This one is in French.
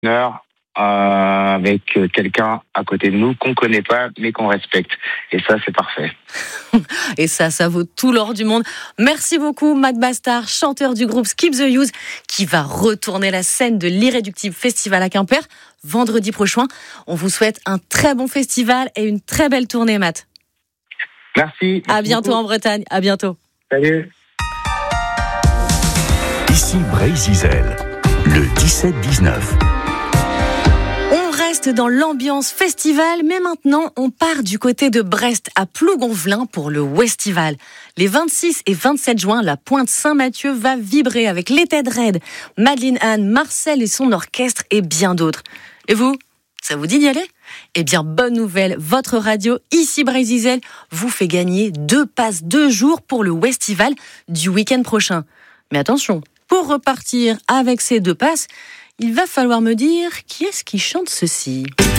heure avec quelqu'un à côté de nous qu'on connaît pas mais qu'on respecte. Et ça, c'est parfait. Et ça vaut tout l'or du monde. Merci beaucoup, Matt Bastard, chanteur du groupe Skip the Use, qui va retourner la scène de l'Irréductible Festival à Quimper vendredi prochain. On vous souhaite un très bon festival et une très belle tournée, Matt. Merci. À bientôt en Bretagne. À bientôt. Salut. Ici Bray-Zizel, le 17-19. On reste dans l'ambiance festival, mais maintenant on part du côté de Brest à Plougonvelin pour le Westival. Les 26 et 27 juin, la Pointe Saint-Mathieu va vibrer avec les Ted Red, Madeleine Anne, Marcel et son orchestre et bien d'autres. Et vous, ça vous dit d'y aller ? Eh bien, bonne nouvelle, votre radio, ici Bray-Zizel, vous fait gagner 2 passes 2 jours pour le Westival du week-end prochain. Mais attention, pour repartir avec ces 2 passes, il va falloir me dire qui est-ce qui chante ceci.